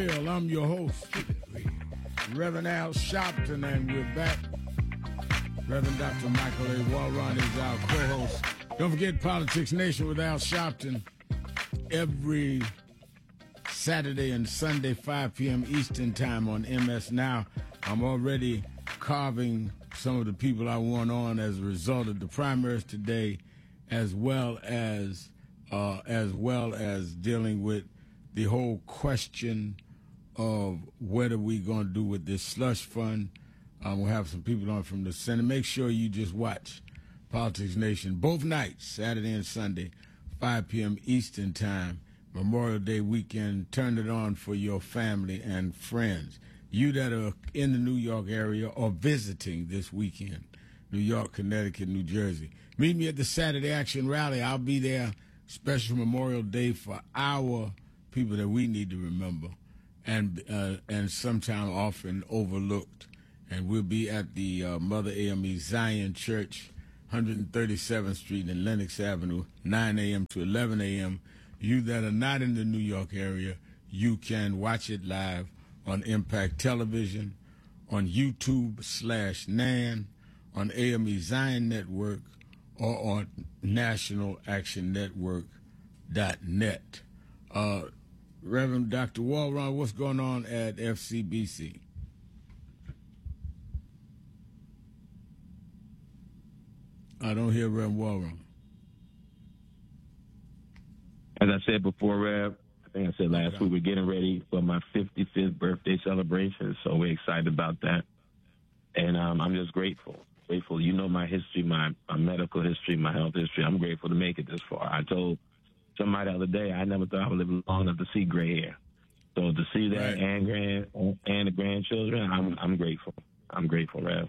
Well, I'm your host, Reverend Al Sharpton, and we're back. Reverend Dr. Michael A. Walron is our co-host. Don't forget Politics Nation with Al Sharpton every Saturday and Sunday, 5 p.m. Eastern Time on MS Now. I'm already carving some of the people I want on as a result of the primaries today, as well as dealing with the whole question of what are we going to do with this slush fund. We'll have some people on from the Senate. Make sure you just watch Politics Nation both nights, Saturday and Sunday, 5 p.m. Eastern Time, Memorial Day weekend. Turn it on for your family and friends. You that are in the New York area or visiting this weekend, New York, Connecticut, New Jersey, meet me at the Saturday Action Rally. I'll be there, special Memorial Day for our people that we need to remember and sometimes often overlooked. And we'll be at the Mother AME Zion Church, 137th Street and Lenox Avenue, 9 a.m. to 11 a.m. You that are not in the New York area, you can watch it live on Impact Television, on YouTube/NAN, on AME Zion Network, or on nationalactionnetwork.net. Reverend Dr. Walron, what's going on at FCBC? I don't hear Reverend Walron. As I said before, Rev, I think I said last week, we're getting ready for my 55th birthday celebration, so we're excited about that. And I'm just grateful. You know my history, my medical history, my health history. I'm grateful to make it this far. I told somebody the other day I never thought I would live long enough to see gray hair. So to see that and the grandchildren, I'm grateful. I'm grateful, Rev.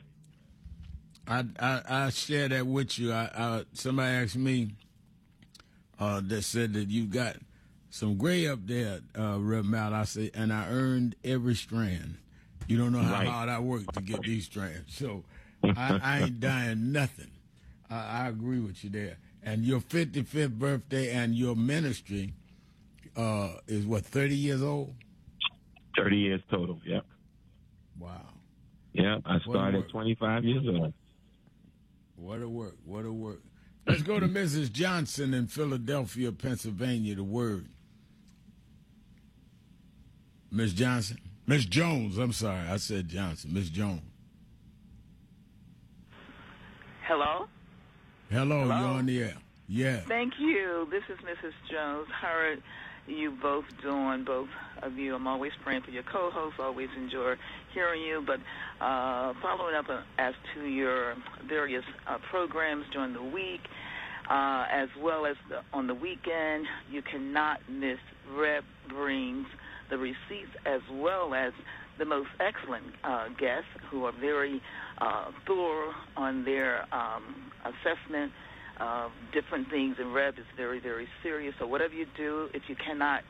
I share that with you. Somebody asked me that said that you got some gray up there, Rev Mal. I say, and I earned every strand. You don't know how hard I worked to get these strands. So I ain't dying nothing. I agree with you there. And your 55th birthday and your ministry is what, 30 years old? 30 years total, yep. Wow. Yep, I started at 25 years old. What a work. Let's go to Mrs. Johnson in Philadelphia, Pennsylvania, the word. Miss Johnson? Miss Jones, I'm sorry. I said Johnson. Miss Jones. Hello? Hello, you're on the air. Yeah. Thank you. This is Mrs. Jones. How are you both doing, both of you? I'm always praying for your co-hosts, always enjoy hearing you, but following up as to your various programs during the week, as well as on the weekend, you cannot miss Rep Brings the receipts, as well as the most excellent guests who are very thorough on their assessment of different things. And Rev is very, very serious. So whatever you do, if you cannot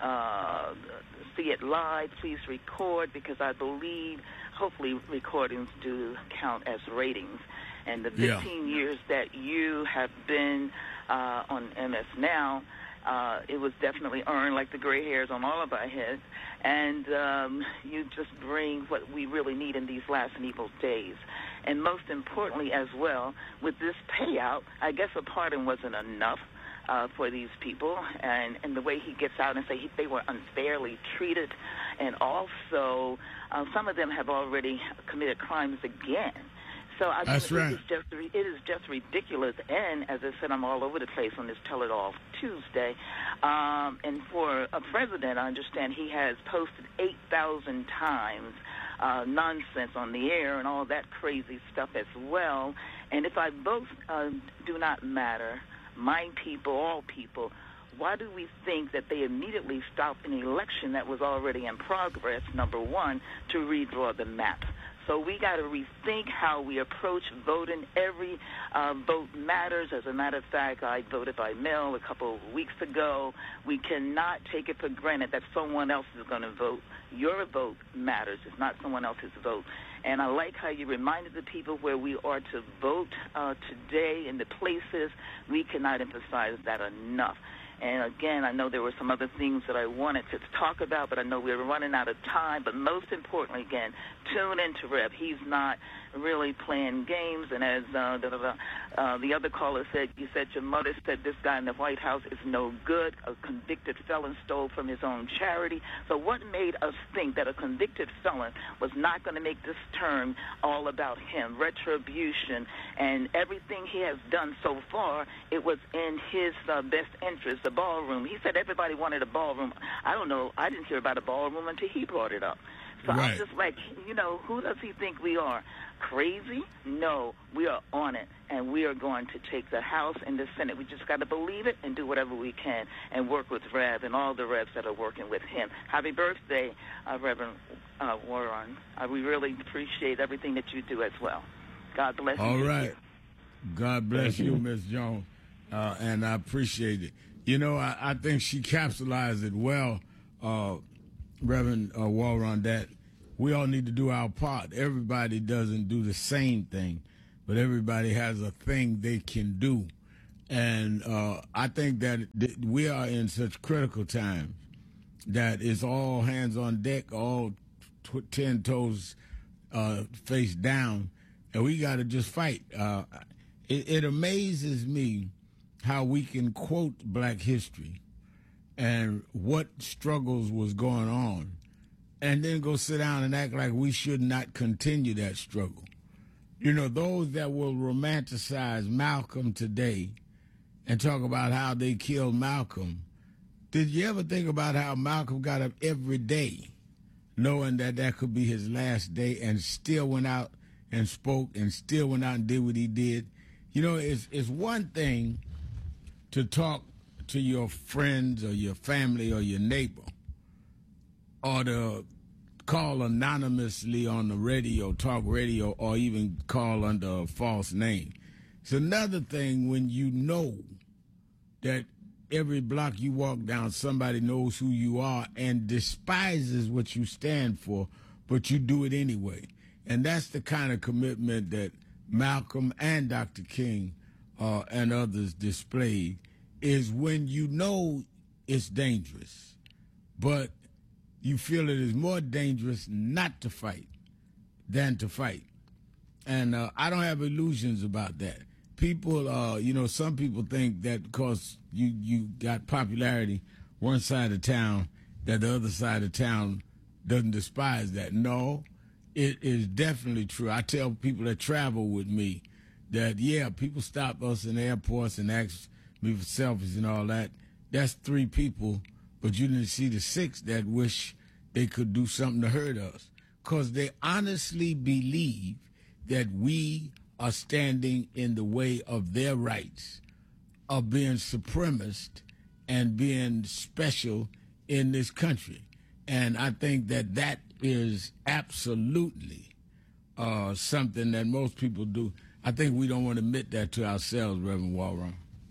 see it live, please record, because I believe, hopefully, recordings do count as ratings. And the 15 years that you have been on MS Now, it was definitely earned, like the gray hairs on all of our heads. And you just bring what we really need in these last and evil days. And most importantly as well, with this payout, I guess a pardon wasn't enough for these people. And the way he gets out and say they were unfairly treated. And also, some of them have already committed crimes again. So I That's mean, right. It is just ridiculous. And as I said, I'm all over the place on this Tell It All Tuesday. And for a president, I understand he has posted 8,000 times nonsense on the air and all that crazy stuff as well. And if our votes do not matter, my people, all people, why do we think that they immediately stopped an election that was already in progress, number one, to redraw the map? So we got to rethink how we approach voting. Every vote matters. As a matter of fact, I voted by mail a couple of weeks ago. We cannot take it for granted that someone else is going to vote. Your vote matters. It's not someone else's vote. And I like how you reminded the people where we are to vote today in the places. We cannot emphasize that enough. And again, I know there were some other things that I wanted to talk about, but I know we're running out of time. But most importantly, again, tune into Rev. He's not really playing games. And as the other caller said, you said your mother said this guy in the White House is no good. A convicted felon stole from his own charity. So what made us think that a convicted felon was not going to make this turn all about him, retribution, and everything he has done so far? It was in his best interest, the ballroom. He said everybody wanted a ballroom. I don't know. I didn't hear about a ballroom until he brought it up. So right. I'm just like, who does he think we are? Crazy? No, we are on it, and we are going to take the House and the Senate. We just got to believe it and do whatever we can and work with Rev and all the Revs that are working with him. Happy birthday, Reverend Warren. We really appreciate everything that you do as well. God bless you. All right. God bless you, Ms. Jones, and I appreciate it. I think she capsulized it well, Reverend Warren, that we all need to do our part. Everybody doesn't do the same thing, but everybody has a thing they can do. And I think that we are in such critical times that it's all hands on deck, all 10 toes face down, and we got to just fight. It amazes me how we can quote Black history and what struggles was going on, and then go sit down and act like we should not continue that struggle. Those that will romanticize Malcolm today and talk about how they killed Malcolm, did you ever think about how Malcolm got up every day knowing that that could be his last day and still went out and spoke and still went out and did what he did? It's one thing to talk to your friends or your family or your neighbor, or to call anonymously on the radio, talk radio, or even call under a false name. It's another thing when you know that every block you walk down, somebody knows who you are and despises what you stand for, but you do it anyway. And that's the kind of commitment that Malcolm and Dr. King and others displayed, is when you know it's dangerous, but you feel it is more dangerous not to fight than to fight. And I don't have illusions about that. People, some people think that because you got popularity one side of town, that the other side of town doesn't despise that. No, it is definitely true. I tell people that travel with me that, people stop us in airports and ask me for selfies and all that. That's 3 people, but you didn't see the 6 that wish they could do something to hurt us, because they honestly believe that we are standing in the way of their rights of being supremacist and being special in this country. And I think that is absolutely something that most people do. I think we don't want to admit that to ourselves, Reverend Warren.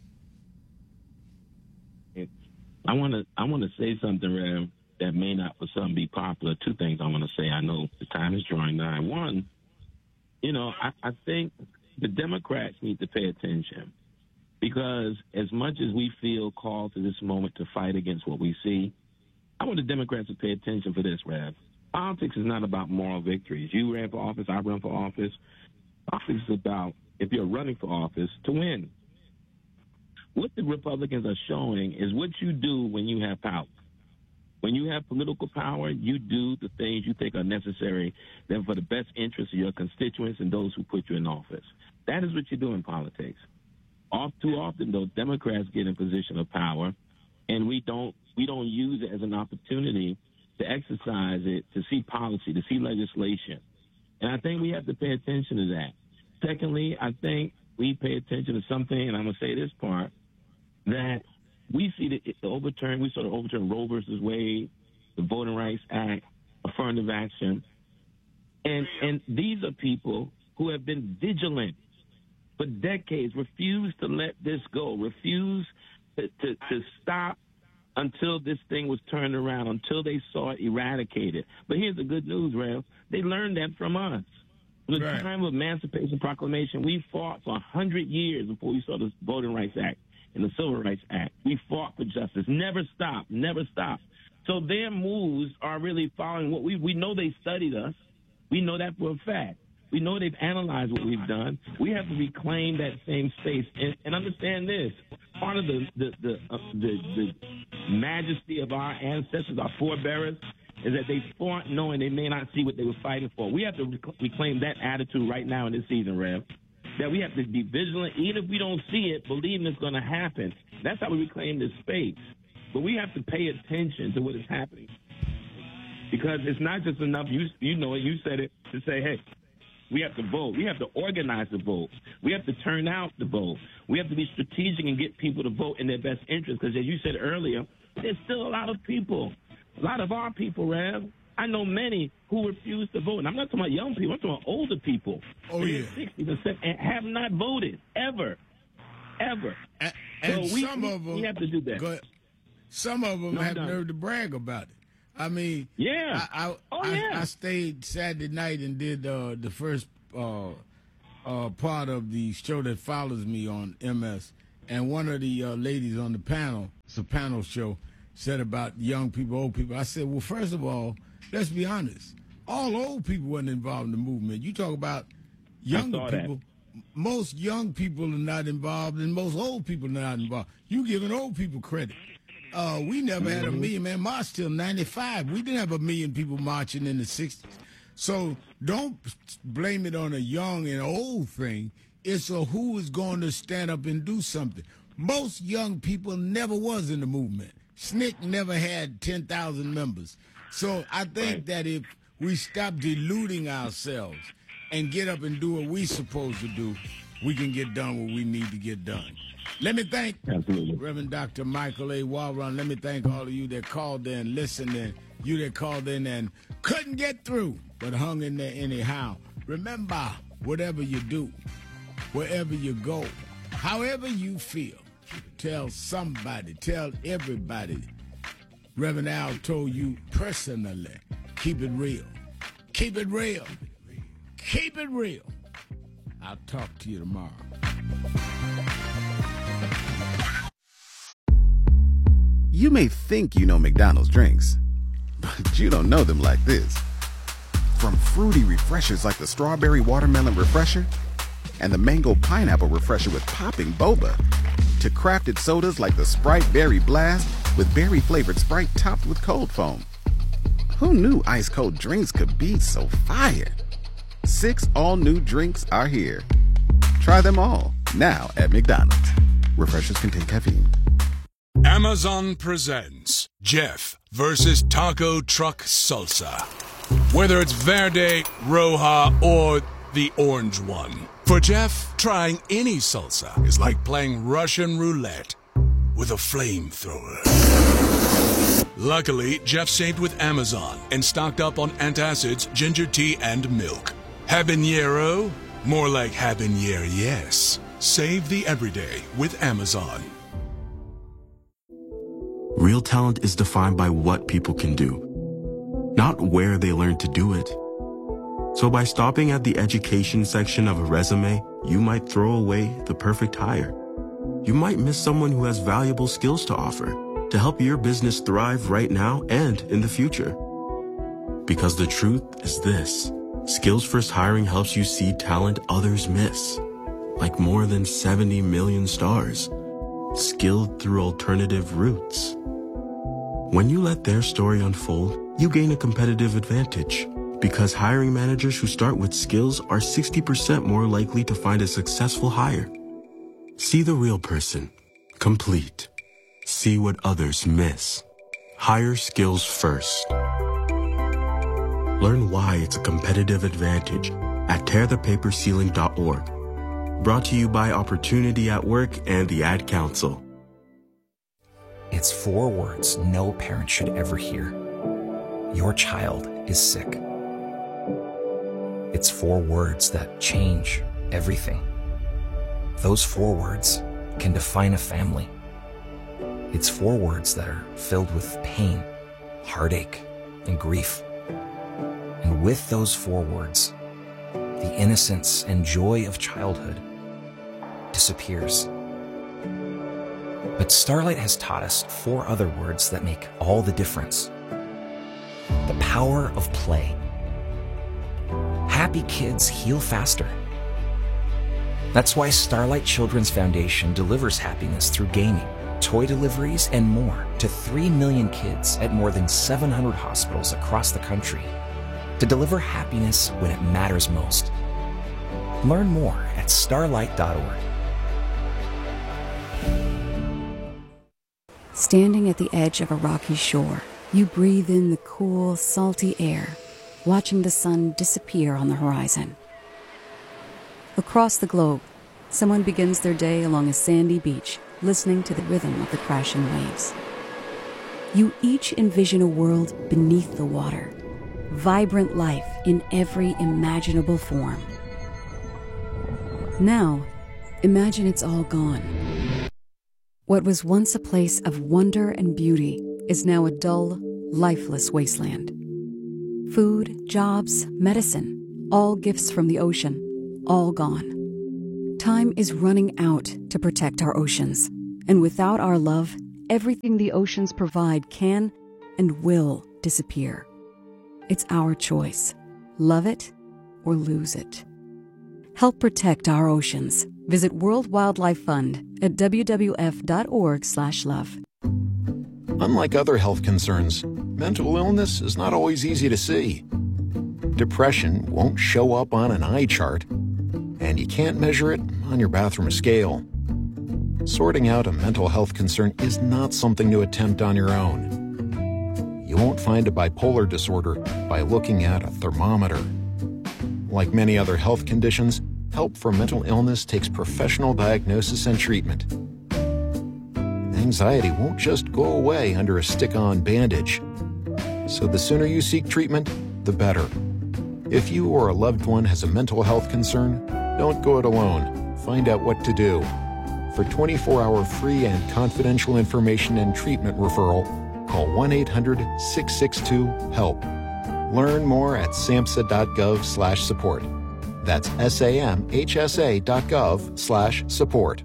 I want to say something, Rev, that may not for some be popular. 2 things I want to say. I know the time is drawing nigh. One, I think the Democrats need to pay attention, because as much as we feel called to this moment to fight against what we see, I want the Democrats to pay attention for this, Rev. Politics is not about moral victories. You ran for office, I run for office. Politics is about, if you're running for office, to win. What the Republicans are showing is what you do when you have power. When you have political power, you do the things you think are necessary then for the best interest of your constituents and those who put you in office. That is what you do in politics. Too often, though, Democrats get in position of power, and we don't use it as an opportunity to exercise it, to see policy, to see legislation. And I think we have to pay attention to that. Secondly, I think we pay attention to something, and I'm going to say this part, that we see we sort of overturn Roe versus Wade, the Voting Rights Act, affirmative action. And these are people who have been vigilant for decades, refused to let this go, refused to stop until this thing was turned around, until they saw it eradicated. But here's the good news, Rev. They learned that from us. From the time of Emancipation Proclamation, we fought for 100 years before we saw the Voting Rights Act. in the Civil Rights Act. We fought for justice, never stopped. So their moves are really following what we know. They studied us. We know that for a fact. We know they've analyzed what we've done. We have to reclaim that same space and understand this. Part of the majesty of our ancestors, our forebearers, is that they fought knowing they may not see what they were fighting for. We have to reclaim that attitude right now in this season, Rev, that we have to be vigilant. Even if we don't see it, believing it's going to happen. That's how we reclaim this space. But we have to pay attention to what is happening. Because it's not just enough, you know it, you said it, to say, hey, we have to vote. We have to organize the vote. We have to turn out the vote. We have to be strategic and get people to vote in their best interest. Because as you said earlier, there's still a lot of people, a lot of our people, Rev. I know many who refuse to vote. And I'm not talking about young people. I'm talking about older people. Oh, yeah. 60% and have not voted, ever. And so some of them, we have to do that. Some of them have nerve to brag about it. I mean, yeah. I stayed Saturday night and did the first part of the show that follows me on MS. And one of the ladies on the panel, it's a panel show, said about young people, old people. I said, well, first of all, let's be honest. All old people weren't involved in the movement. You talk about younger people. Most young people are not involved, and most old people are not involved. You giving old people credit. We never had a million-man march till 95. We didn't have a million people marching in the 60s. So don't blame it on a young and old thing. It's a who is going to stand up and do something. Most young people never was in the movement. SNCC never had 10,000 members. So I think that if we stop deluding ourselves and get up and do what we're supposed to do, we can get done what we need to get done. Let me thank Reverend Dr. Michael A. Walron. Let me thank all of you that called in, listened in, you that called in and couldn't get through, but hung in there anyhow. Remember, whatever you do, wherever you go, however you feel, tell somebody, tell everybody. Reverend Al told you personally, keep it real. Keep it real. Keep it real. I'll talk to you tomorrow. You may think you know McDonald's drinks, but you don't know them like this. From fruity refreshers like the Strawberry Watermelon Refresher and the Mango Pineapple Refresher with popping boba, to crafted sodas like the Sprite Berry Blast with berry-flavored Sprite topped with cold foam. Who knew ice-cold drinks could be so fire? 6 all-new drinks are here. Try them all, now at McDonald's. Refreshers contain caffeine. Amazon presents Jeff versus Taco Truck Salsa. Whether it's Verde, Roja, or the orange one. For Jeff, trying any salsa is like playing Russian roulette with a flamethrower. Luckily, Jeff saved with Amazon and stocked up on antacids, ginger tea, and milk. Habanero? More like habanero, yes. Save the everyday with Amazon. Real talent is defined by what people can do, not where they learn to do it. So by stopping at the education section of a resume, you might throw away the perfect hire. You might miss someone who has valuable skills to offer to help your business thrive right now and in the future. Because the truth is this: Skills First Hiring helps you see talent others miss, like more than 70 million stars, skilled through alternative routes. When you let their story unfold, you gain a competitive advantage, because hiring managers who start with skills are 60% more likely to find a successful hire. See the real person, complete. See what others miss. Hire skills first. Learn why it's a competitive advantage at tearthepaperceiling.org. Brought to you by Opportunity at Work and the Ad Council. It's 4 words no parent should ever hear. Your child is sick. It's 4 words that change everything. Those 4 words can define a family. It's 4 words that are filled with pain, heartache, and grief. And with those 4 words, the innocence and joy of childhood disappears. But Starlight has taught us 4 other words that make all the difference. The power of play. Happy kids heal faster. That's why Starlight Children's Foundation delivers happiness through gaming, toy deliveries, and more to 3 million kids at more than 700 hospitals across the country to deliver happiness when it matters most. Learn more at starlight.org. Standing at the edge of a rocky shore, you breathe in the cool, salty air, watching the sun disappear on the horizon. Across the globe, someone begins their day along a sandy beach, listening to the rhythm of the crashing waves. You each envision a world beneath the water, vibrant life in every imaginable form. Now, imagine it's all gone. What was once a place of wonder and beauty is now a dull, lifeless wasteland. Food, jobs, medicine, all gifts from the ocean, all gone. Time is running out to protect our oceans, and without our love, everything the oceans provide can and will disappear. It's our choice. Love it or lose it. Help protect our oceans. Visit World Wildlife Fund at wwf.org/love. Unlike other health concerns, mental illness is not always easy to see. Depression won't show up on an eye chart, and you can't measure it on your bathroom scale. Sorting out a mental health concern is not something to attempt on your own. You won't find a bipolar disorder by looking at a thermometer. Like many other health conditions, help for mental illness takes professional diagnosis and treatment. Anxiety won't just go away under a stick-on bandage. So the sooner you seek treatment, the better. If you or a loved one has a mental health concern, don't go it alone. Find out what to do. For 24-hour free and confidential information and treatment referral, call 1-800-662-HELP. Learn more at samhsa.gov/support. That's samhsa.gov/support.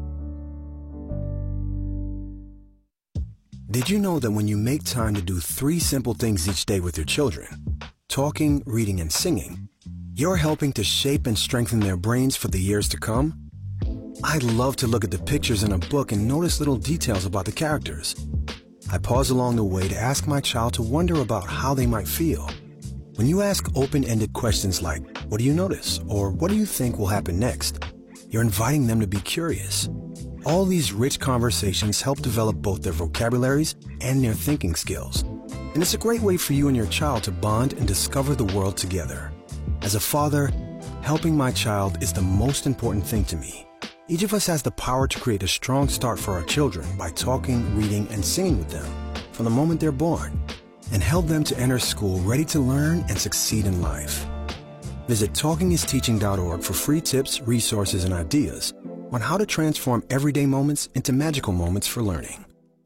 Did you know that when you make time to do 3 simple things each day with your children, talking, reading, and singing, you're helping to shape and strengthen their brains for the years to come? I love to look at the pictures in a book and notice little details about the characters. I pause along the way to ask my child to wonder about how they might feel. When you ask open-ended questions like, what do you notice? Or what do you think will happen next? You're inviting them to be curious. All these rich conversations help develop both their vocabularies and their thinking skills. And it's a great way for you and your child to bond and discover the world together. As a father, helping my child is the most important thing to me. Each of us has the power to create a strong start for our children by talking, reading, and singing with them from the moment they're born, and help them to enter school ready to learn and succeed in life. Visit talkingisteaching.org for free tips, resources, and ideas on how to transform everyday moments into magical moments for learning.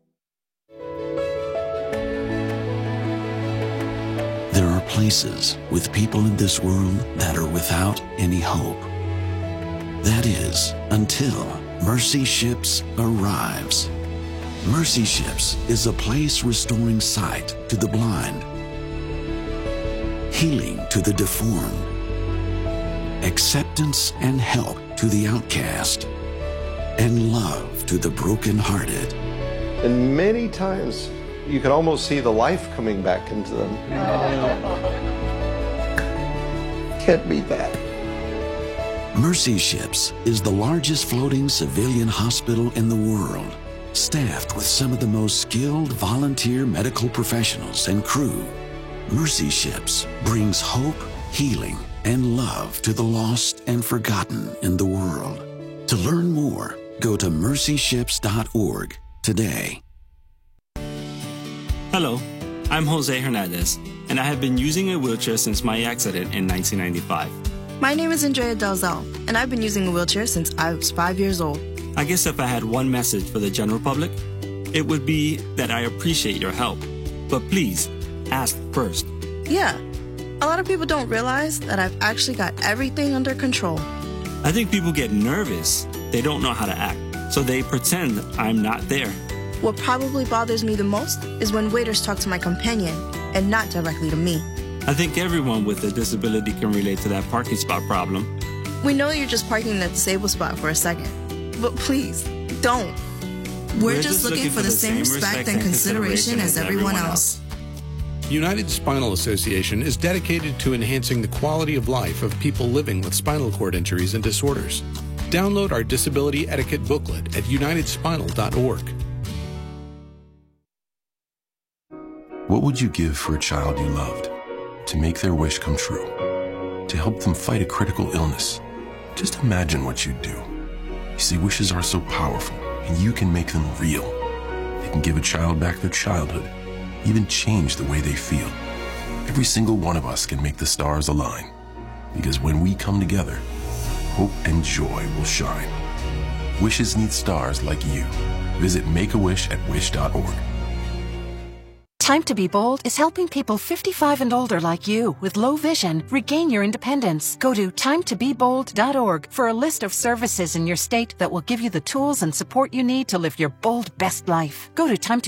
There are places with people in this world that are without any hope. That is, until Mercy Ships arrives. Mercy Ships is a place restoring sight to the blind, healing to the deformed, acceptance and help to the outcast, and love to the brokenhearted. And many times you can almost see the life coming back into them. Can't beat that. Mercy Ships is the largest floating civilian hospital in the world, staffed with some of the most skilled volunteer medical professionals and crew. Mercy Ships brings hope, healing, and love to the lost and forgotten in the world. To learn more, go to mercyships.org today. Hello, I'm Jose Hernandez, and I have been using a wheelchair since my accident in 1995. My name is Andrea Dalzell, and I've been using a wheelchair since I was 5 years old. I guess if I had one message for the general public, it would be that I appreciate your help. But please, ask first. Yeah, a lot of people don't realize that I've actually got everything under control. I think people get nervous. They don't know how to act. so they pretend I'm not there. What probably bothers me the most is when waiters talk to my companion and not directly to me. I think everyone with a disability can relate to that parking spot problem. We know you're just parking in the disabled spot for a second, but please, don't. We're just looking for the same respect and consideration as everyone else. United Spinal Association is dedicated to enhancing the quality of life of people living with spinal cord injuries and disorders. Download our disability etiquette booklet at unitedspinal.org. What would you give for a child you loved? To make their wish come true? To help them fight a critical illness? Just imagine what you'd do. You see, wishes are so powerful, and you can make them real. They can give a child back their childhood, even change the way they feel. Every single one of us can make the stars align. Because when we come together, hope and joy will shine. Wishes need stars like you. Visit Make-A-Wish at wish.org. Time to Be Bold is helping people 55 and older like you with low vision regain your independence. Go to timetobebold.org for a list of services in your state that will give you the tools and support you need to live your bold best life. Go to